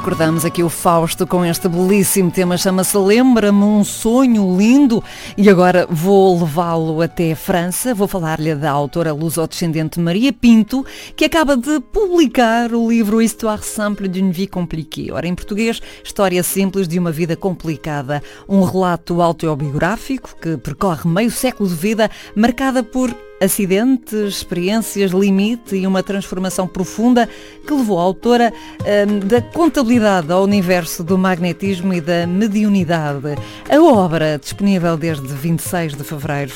recordamos aqui o Fausto com este belíssimo tema, chama-se Lembra-me um sonho lindo, e agora vou levá-lo até França. Vou falar-lhe da autora luso-descendente Maria Pinto, que acaba de publicar o livro Histoire simple d'une vie compliquée. Ora, em português, História simples de uma vida complicada. Um relato autobiográfico que percorre meio século de vida, marcada por acidentes, experiências, limite e uma transformação profunda que levou a autora da contabilidade ao universo do magnetismo e da mediunidade. A obra, disponível desde 26 de fevereiro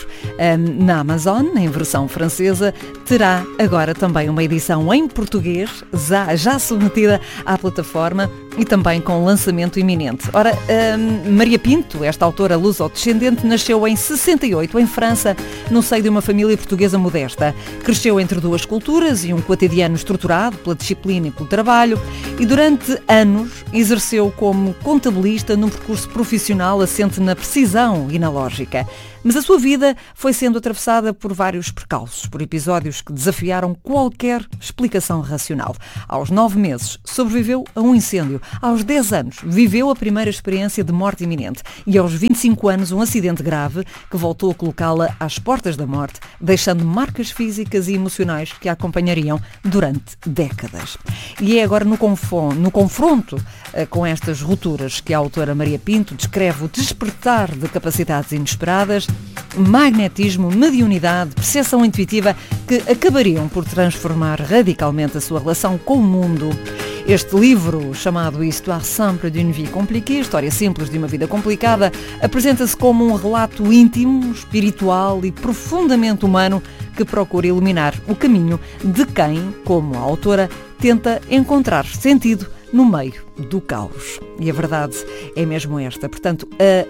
na Amazon, em versão francesa, terá agora também uma edição em português, já submetida à plataforma e também com lançamento iminente. Ora, Maria Pinto, esta autora luso-descendente, nasceu em 68 em França, no seio de uma família portuguesa modesta. Cresceu entre duas culturas e um cotidiano estruturado pela disciplina e pelo trabalho, e durante anos exerceu como contabilista num percurso profissional assente na precisão e na lógica. Mas a sua vida foi sendo atravessada por vários percalços, por episódios que desafiaram qualquer explicação racional. Aos 9 meses, sobreviveu a um incêndio. Aos 10 anos, viveu a primeira experiência de morte iminente. E aos 25 anos, um acidente grave que voltou a colocá-la às portas da morte, deixando marcas físicas e emocionais que a acompanhariam durante décadas. E é agora no confronto com estas rupturas que a autora Maria Pinto descreve o despertar de capacidades inesperadas, magnetismo, mediunidade, percepção intuitiva que acabariam por transformar radicalmente a sua relação com o mundo. Este livro, chamado Histoire simple d'une vie compliquée, História simples de uma vida complicada, apresenta-se como um relato íntimo, espiritual e profundamente humano que procura iluminar o caminho de quem, como a autora, tenta encontrar sentido no meio do caos. E a verdade é mesmo esta. Portanto,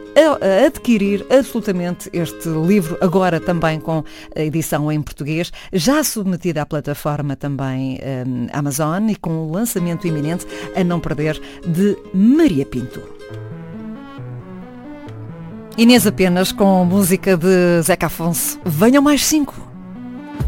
a adquirir absolutamente este livro, agora também com a edição em português, já submetida à plataforma também Amazon e com o lançamento iminente, a não perder, de Maria Pinto. Inês apenas com música de Zeca Afonso. Venham mais 5.